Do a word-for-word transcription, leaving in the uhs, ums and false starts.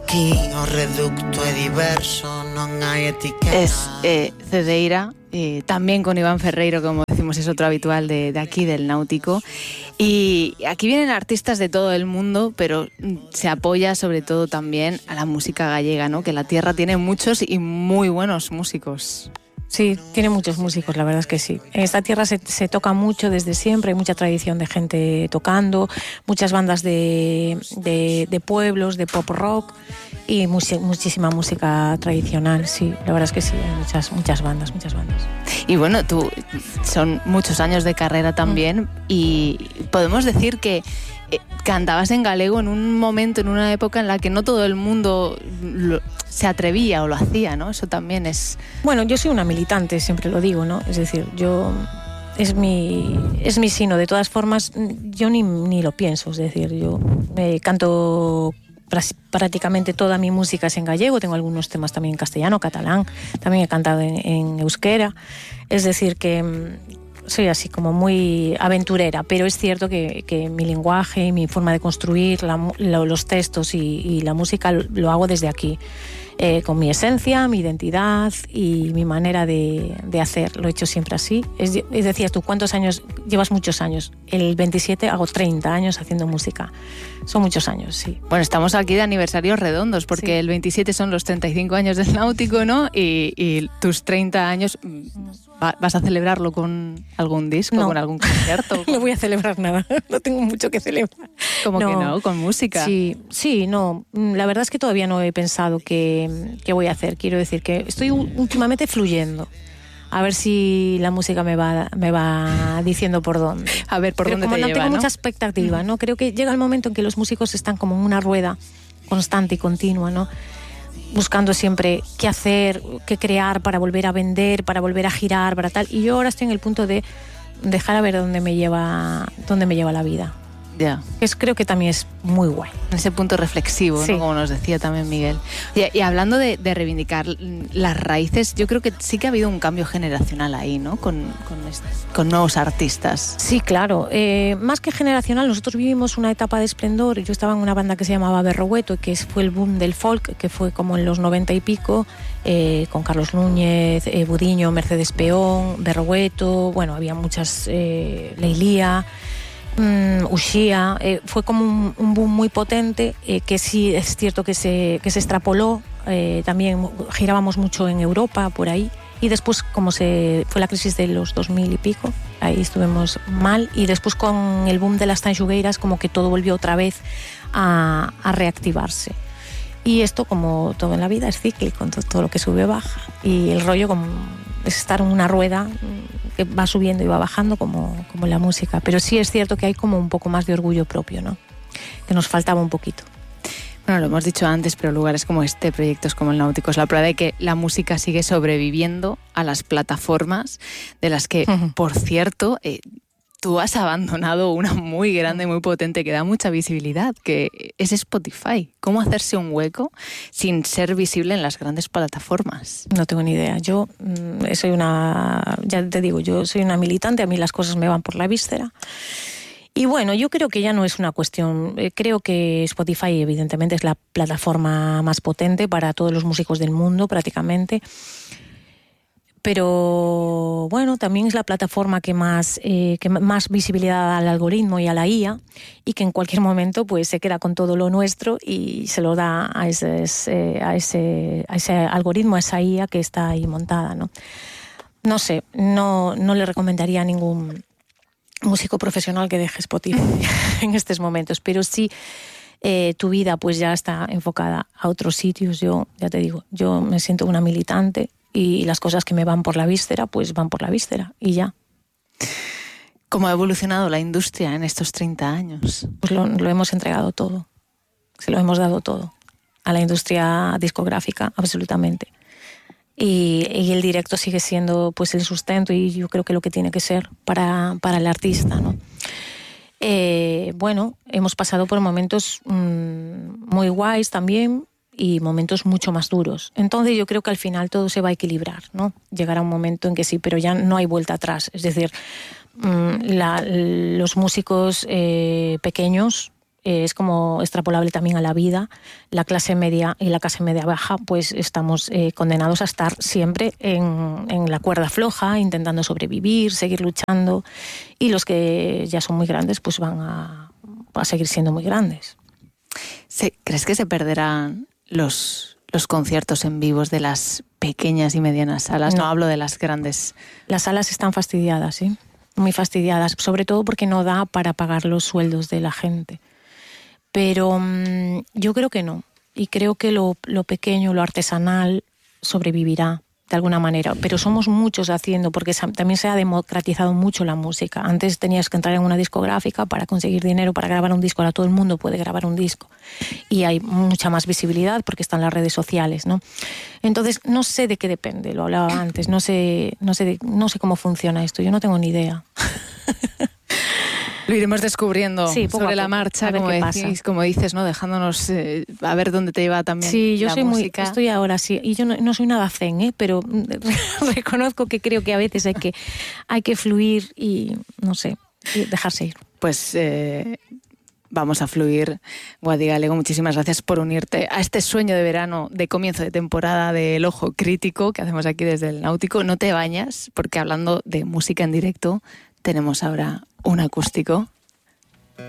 aquí o reducto é diverso, non hai etiqueta. Es eh, Cedeira, eh, también con Iván Ferreiro, como decimos, es otro habitual de, de aquí, del Náutico. Y aquí vienen artistas de todo el mundo, pero se apoya sobre todo también a la música gallega, ¿no? Que la tierra tiene muchos y muy buenos músicos. Sí, tiene muchos músicos, la verdad es que sí. En esta tierra se, se toca mucho desde siempre, hay mucha tradición de gente tocando, muchas bandas de, de, de pueblos, de pop rock y much, muchísima música tradicional, sí, la verdad es que sí, hay muchas, muchas bandas, muchas bandas. Y bueno, tú, son muchos años de carrera también, mm. y podemos decir que eh, cantabas en galego en un momento, en una época en la que no todo el mundo lo, se atrevía o lo hacía, ¿no? Eso también es... Bueno, yo soy una militante, siempre lo digo, ¿no? Es decir, yo... Es mi, es mi sino, de todas formas, yo ni, ni lo pienso, es decir, yo eh, canto... prácticamente toda mi música es en gallego, tengo algunos temas también en castellano, catalán, también he cantado en, en euskera, es decir que soy así como muy aventurera, pero es cierto que, que mi lenguaje, mi forma de construir la, lo, los textos y, y la música lo, lo hago desde aquí, eh, con mi esencia, mi identidad y mi manera de, de hacer, lo he hecho siempre así. Es, es decías tú, ¿cuántos años? Llevas muchos años, el veintisiete hago treinta años haciendo música, son muchos años, sí. Bueno, estamos aquí de aniversarios redondos, porque sí. El veintisiete son los treinta y cinco años del Náutico, ¿no? Y, y tus treinta años, ¿vas a celebrarlo con algún disco, no. con algún concierto? No voy a celebrar nada, no tengo mucho que celebrar. ¿Cómo no. que no? ¿Con música? Sí, sí, no, la verdad es que todavía no he pensado qué, qué voy a hacer. Quiero decir que estoy últimamente fluyendo. A ver si la música me va, me va diciendo por dónde. A ver, por Pero dónde como te no lleva, tengo ¿no? mucha expectativa, ¿no? Creo que llega el momento en que los músicos están como en una rueda constante y continua, ¿no? Buscando siempre qué hacer, qué crear para volver a vender, para volver a girar, para tal. Y yo ahora estoy en el punto de dejar a ver dónde me lleva, dónde me lleva la vida. Ya. Es, creo que también es muy guay. Ese punto reflexivo, sí. ¿no? Como nos decía también Miguel. Y, y hablando de, de reivindicar las raíces, yo creo que sí que ha habido un cambio generacional ahí, ¿no? Con, con, con nuevos artistas. Sí, claro. Eh, más que generacional, nosotros vivimos una etapa de esplendor. Yo estaba en una banda que se llamaba Berrogueto, que fue el boom del folk, que fue como en los noventa y pico, eh, con Carlos Núñez, eh, Budiño, Mercedes Peón, Berrogueto, bueno, había muchas, eh, Leilía... Um, Uxía, eh, fue como un, un boom muy potente, eh, que sí es cierto que se, que se extrapoló, eh, también girábamos mucho en Europa, por ahí, y después como se fue la crisis de los dos mil y pico, ahí estuvimos mal, y después con el boom de las tanxugueiras como que todo volvió otra vez a, a reactivarse. Y esto, como todo en la vida, es cíclico, entonces todo lo que sube baja, y el rollo como es estar en una rueda que va subiendo y va bajando como, como la música, pero sí es cierto que hay como un poco más de orgullo propio, ¿no? Que nos faltaba un poquito. Bueno, lo hemos dicho antes, pero lugares como este, proyectos como el Náutico, es la prueba de que la música sigue sobreviviendo a las plataformas, de las que, uh-huh. por cierto, eh, tú has abandonado una muy grande, muy potente, que da mucha visibilidad, que es Spotify. ¿Cómo hacerse un hueco sin ser visible en las grandes plataformas? No tengo ni idea. Yo mmm, soy una, ya te digo, yo soy una militante, a mí las cosas me van por la víscera. Y bueno, yo creo que ya no es una cuestión, eh, creo que Spotify evidentemente es la plataforma más potente para todos los músicos del mundo prácticamente. Pero bueno, también es la plataforma que más, eh, que más visibilidad da al algoritmo y a la I A, y que en cualquier momento pues se queda con todo lo nuestro y se lo da a ese, a ese, a ese algoritmo, a esa I A que está ahí montada, ¿no? No sé, no, no le recomendaría a ningún músico profesional que deje Spotify en estos momentos, pero sí eh, tu vida pues ya está enfocada a otros sitios. Yo, ya te digo, yo me siento una militante, y las cosas que me van por la víscera, pues van por la víscera, y ya. ¿Cómo ha evolucionado la industria en estos treinta años? Pues lo, lo hemos entregado todo, se lo hemos dado todo a la industria discográfica, absolutamente. Y, y el directo sigue siendo pues el sustento, y yo creo que lo que tiene que ser para, para el artista, ¿no? Eh, bueno, hemos pasado por momentos mmm, muy guays también, y momentos mucho más duros. Entonces yo creo que al final todo se va a equilibrar, ¿no? Llegará un momento en que sí, pero ya no hay vuelta atrás. Es decir, la, los músicos eh, pequeños eh, es como extrapolable también a la vida. La clase media y la clase media baja, pues estamos eh, condenados a estar siempre en, en la cuerda floja, intentando sobrevivir, seguir luchando, y los que ya son muy grandes pues van a, a seguir siendo muy grandes. ¿Crees que se perderán los, los conciertos en vivos de las pequeñas y medianas salas? No, no hablo de las grandes. Las salas están fastidiadas, ¿sí? Muy fastidiadas, sobre todo porque no da para pagar los sueldos de la gente. Pero mmm, yo creo que no. Y creo que lo, lo pequeño, lo artesanal, sobrevivirá de alguna manera. Pero somos muchos haciendo, porque también se ha democratizado mucho la música. Antes tenías que entrar en una discográfica para conseguir dinero para grabar un disco. Ahora todo el mundo puede grabar un disco. Y hay mucha más visibilidad porque están las redes sociales, ¿no? Entonces, no sé de qué depende, lo hablaba antes. No sé, no sé, de, no sé cómo funciona esto. Yo no tengo ni idea. Lo iremos descubriendo sí, sobre la marcha, como, decís, como dices, ¿no? Dejándonos eh, a ver dónde te lleva también sí, yo la soy música. Muy, estoy ahora sí, y yo no, no soy nada zen, ¿eh? Pero reconozco que creo que a veces hay que, hay que fluir y, no sé, y dejarse ir. Pues eh, vamos a fluir. Guadi Galego, muchísimas gracias por unirte a este sueño de verano, de comienzo de temporada del Ojo Crítico que hacemos aquí desde el Náutico. No te bañas, porque hablando de música en directo, tenemos ahora un acústico